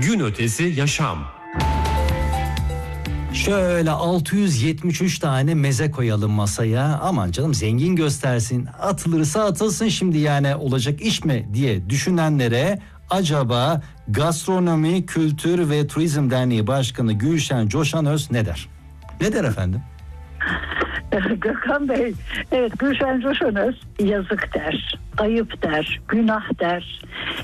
Gün ötesi yaşam. Şöyle 673 tane meze koyalım masaya. Aman canım zengin göstersin. Atılırsa atılsın şimdi, yani olacak iş mi diye düşünenlere acaba Gastronomi, Kültür ve Turizm Derneği Başkanı Gülşen Coşanöz ne der? Ne der efendim? Gökhan Bey, evet, Gülşen Coşanöz yazık der, ayıp der, günah der,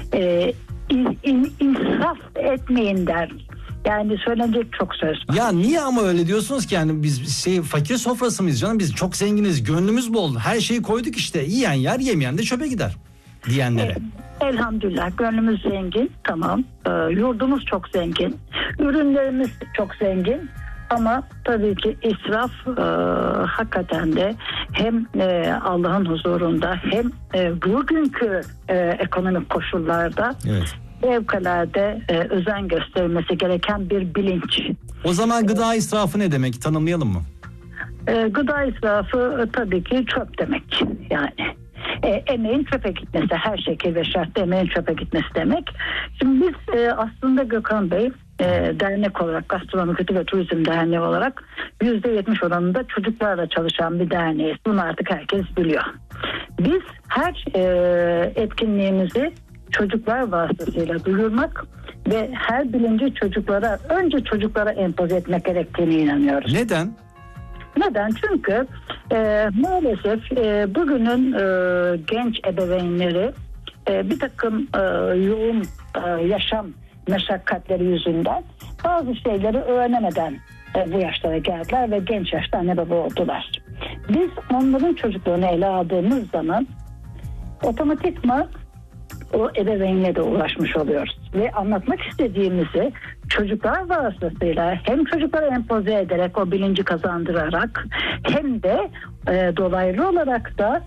insaf etmeyin der. Yani söylenecek çok söz var. Ya niye ama öyle diyorsunuz ki? Yani biz fakir sofrası mıyız canım? Biz çok zenginiz, gönlümüz bol. Her şeyi koyduk işte. Yiyen yer, yemeyen de çöpe gider diyenlere. Elhamdülillah gönlümüz zengin, tamam. Yurdumuz çok zengin. Ürünlerimiz çok zengin. Ama tabii ki israf hakikaten de hem Allah'ın huzurunda hem bugünkü ekonomik koşullarda fevkalade özen gösterilmesi gereken bir bilinç. O zaman gıda israfı ne demek? Tanımlayalım mı? Gıda israfı tabii ki çöp demek. Yani emeğin çöpe gitmesi, her şekil ve şartta emeğin çöpe gitmesi demek. Şimdi biz aslında Gökhan Bey dernek olarak, Gastronomi, Kültür ve Turizm Derneği olarak %70 oranında çocuklarla çalışan bir derneğiz. Bunu artık herkes biliyor. Biz her etkinliğimizi çocuklar vasıtasıyla duyurmak ve her bilinci önce çocuklara empoze etmek gerektiğine inanıyoruz. Neden? Neden? Çünkü maalesef bugünün genç ebeveynleri bir takım yoğun yaşam meşakkatleri yüzünden bazı şeyleri öğrenemeden bu yaşlara geldiler ve genç yaşta anne baba oldular. Biz onların çocuklarını ele aldığımız zaman otomatikman o ebeveynle de ulaşmış oluyoruz. Ve anlatmak istediğimizi çocuklar vasıtasıyla hem çocuklara empoze ederek, o bilinci kazandırarak, hem de dolaylı olarak da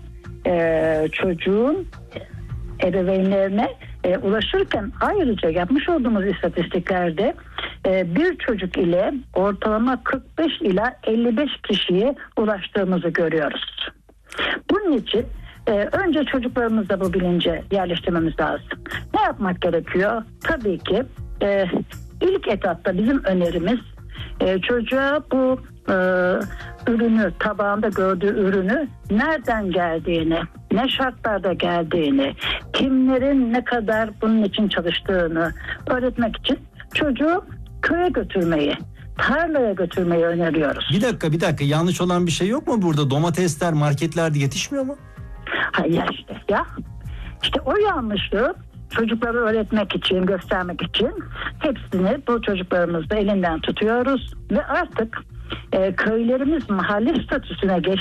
çocuğun ebeveynlerine ulaşırken ayrıca yapmış olduğumuz istatistiklerde bir çocuk ile ortalama 45 ila 55 kişiye ulaştığımızı görüyoruz. Bunun için önce çocuklarımızda bu bilince yerleştirmemiz lazım. Ne yapmak gerekiyor? Tabii ki ilk etapta bizim önerimiz çocuğa bu ürünü, tabağında gördüğü ürünü nereden geldiğini, ne şartlarda geldiğini, kimlerin ne kadar bunun için çalıştığını öğretmek için çocuğu köye götürmeyi, tarlaya götürmeyi öneriyoruz. Bir dakika, yanlış olan bir şey yok mu burada? Domatesler marketlerde yetişmiyor mu? Hayır işte o yanlışlığı çocukları öğretmek için, göstermek için hepsini bu çocuklarımızla elinden tutuyoruz ve artık köylerimiz mahalle statüsüne